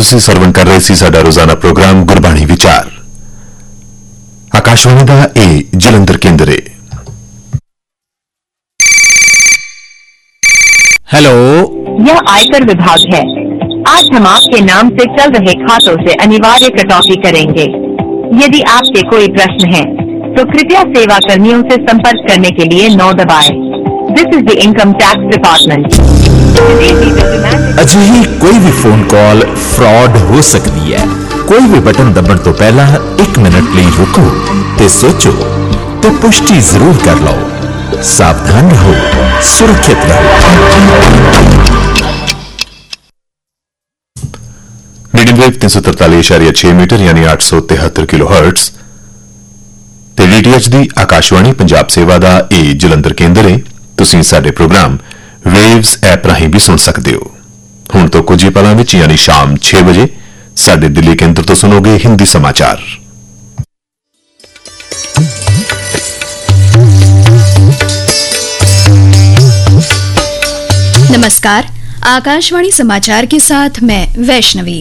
ਤੁਸੀਂ ਸਰਵਣ ਕਰ ਰਹੇ ਸੀ ਸਾਡਾ ਰੋਜ਼ਾਨਾ ਪ੍ਰੋਗਰਾਮ ਗੁਰਬਾਣੀ ਵਿਚਾਰ। ਆਕਾਸ਼ਵਾਣੀ ਦਾ ਇਹ ਜਲੰਧਰ ਕੇਂਦਰ ਹੈ। हेलो, यह आयकर विभाग है। आज हम आपके नाम से चल रहे खातों से अनिवार्य कटौती करेंगे। यदि आपके कोई प्रश्न है तो कृपया सेवा कर्मियों से संपर्क करने के लिए 9 दबाएं। This is the income tax department. अजिही कोई भी फोन कॉल फ्रॉड हो सकती है। कोई भी बटन दबण तो पहला 1 मिनट लिए रुको ते सोचो ते पुष्टि जरूर कर लो। सावधान रहो, सुरक्षित रहो। मीडियम वेव 343.6 मीटर यानी 873 किलोहर्ट्ज ਤੇ DTH ਦੀ ਆਕਾਸ਼ਵਾਣੀ ਪੰਜਾਬ ਸੇਵਾ ਦਾ ਇਹ ਜਲੰਧਰ ਕੇਂਦਰ ਹੈ। ਤੁਸੀਂ ਸਾਡੇ ਪ੍ਰੋਗਰਾਮ ਵੇਵਸ ਐਪ ਰਾਹੀਂ ਵੀ ਸੁਣ ਸਕਦੇ ਹੋ। ਹੁਣ ਤੋਂ ਕੁਝ ਹੀ ਪਲਾਂ ਵਿੱਚ ਯਾਨੀ ਸ਼ਾਮ 6 ਵਜੇ ਸਾਡੇ ਦਿੱਲੀ ਕੇਂਦਰ ਤੋਂ ਸੁਣੋਗੇ ਹਿੰਦੀ ਸਮਾਚਾਰ। नमस्कार, आकाशवाणी समाचार के साथ मैं वैष्णवी।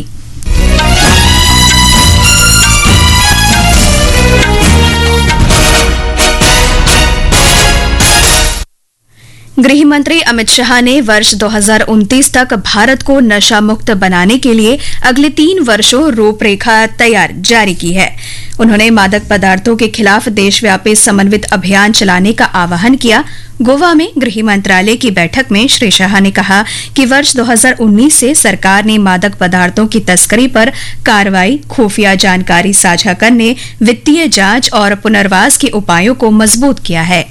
गृह मंत्री अमित शाह ने वर्ष 2029 तक भारत को नशा मुक्त बनाने के लिए अगले 3 वर्षों रूपरेखा तैयार जारी की है। उन्होंने मादक पदार्थों के खिलाफ देशव्यापी समन्वित अभियान चलाने का आह्वान किया। गोवा में गृह मंत्रालय की बैठक में श्री शाह ने कहा कि वर्ष 2019 से सरकार ने मादक पदार्थों की तस्करी पर कार्रवाई, खुफिया जानकारी साझा करने, वित्तीय जांच और पुनर्वास के उपायों को मजबूत किया है।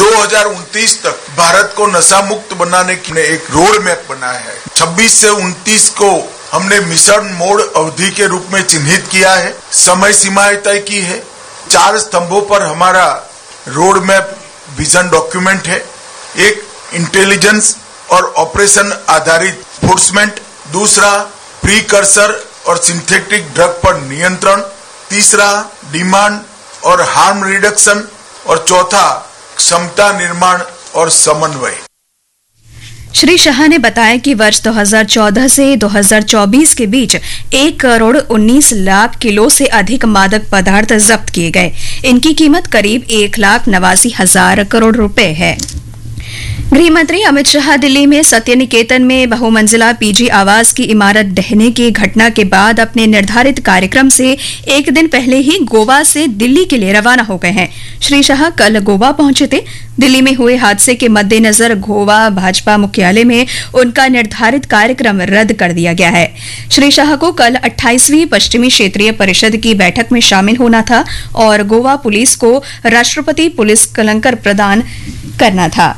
2029 तक भारत को नशा मुक्त बनाने की एक रोड मैप बनाया है। 26 से 29 को हमने मिशन मोड अवधि के रूप में चिन्हित किया है। समय सीमाएं तय की है। 4 स्तंभों पर हमारा रोड मैप विजन डॉक्यूमेंट है। एक इंटेलिजेंस और ऑपरेशन आधारित एनफोर्समेंट, दूसरा प्रीकर्सर और सिंथेटिक ड्रग पर नियंत्रण, तीसरा डिमांड और हार्म रिडक्शन और चौथा क्षमता निर्माण और समन्वय। श्री शाह ने बताया कि वर्ष 2014 से 2024 के बीच 1,19,00,000 किलो से अधिक मादक पदार्थ जब्त किए गए। इनकी कीमत करीब 1,89,000 करोड़ रुपए है। गृह मंत्री अमित शाह दिल्ली में सत्य निकेतन में बहुमंजिला पीजी आवास की इमारत ढहने की घटना के बाद अपने निर्धारित कार्यक्रम से एक दिन पहले ही गोवा से दिल्ली के लिए रवाना हो गए हैं। श्री शाह कल गोवा पहुंचे थे। दिल्ली में हुए हादसे के मद्देनजर गोवा भाजपा मुख्यालय में उनका निर्धारित कार्यक्रम रद्द कर दिया गया है। श्री शाह को कल 28वीं पश्चिमी क्षेत्रीय परिषद की बैठक में शामिल होना था और गोवा पुलिस को राष्ट्रपति पुलिस अलंकार प्रदान करना था।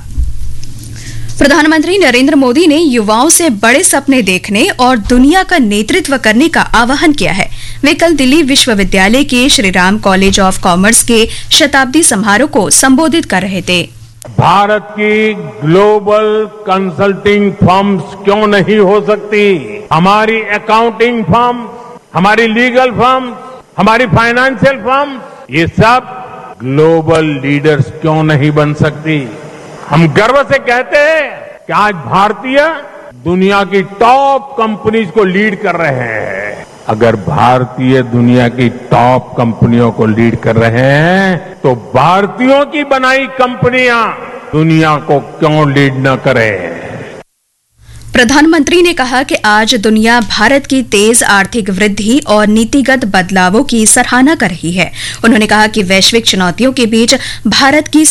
प्रधानमंत्री नरेंद्र मोदी ने युवाओं से बड़े सपने देखने और दुनिया का नेतृत्व करने का आह्वान किया है। वे कल दिल्ली विश्वविद्यालय के श्रीराम कॉलेज ऑफ कॉमर्स के शताब्दी समारोह को संबोधित कर रहे थे। भारत की ग्लोबल कंसल्टिंग फर्म्स क्यों नहीं हो सकती? हमारी अकाउंटिंग फर्म, हमारी लीगल फर्म, हमारी फाइनेंशियल फर्म, ये सब ग्लोबल लीडर्स क्यों नहीं बन सकती? हम गर्व से कहते हैं कि आज भारतीय दुनिया की टॉप कंपनीज को लीड कर रहे हैं। अगर भारतीय दुनिया की टॉप कंपनियों को लीड कर रहे हैं तो भारतीयों की बनाई कंपनियां दुनिया को क्यों लीड न करें? प्रधानमंत्री ने कहा कि आज दुनिया भारत की तेज आर्थिक वृद्धि और नीतिगत बदलावों की सराहना कर रही है। उन्होंने कहा कि वैश्विक चुनौतियों के बीच भारत की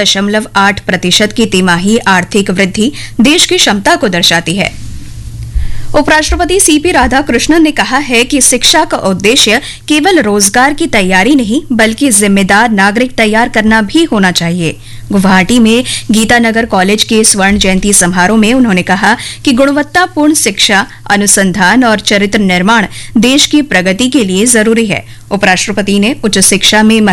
7.8% की तिमाही आर्थिक वृद्धि देश की क्षमता को दर्शाती है। उपराष्ट्रपति सीपी राधाकृष्णन ने कहा है कि शिक्षा का उद्देश्य केवल रोजगार की तैयारी नहीं बल्कि जिम्मेदार नागरिक तैयार करना भी होना चाहिए। गुवाहाटी में गीतानगर कॉलेज के स्वर्ण जयंती समारोह में उन्होंने कहा कि गुणवत्तापूर्ण शिक्षा, अनुसंधान और चरित्र निर्माण देश की प्रगति के लिए जरूरी है। उपराष्ट्रपति ने उच्च शिक्षा में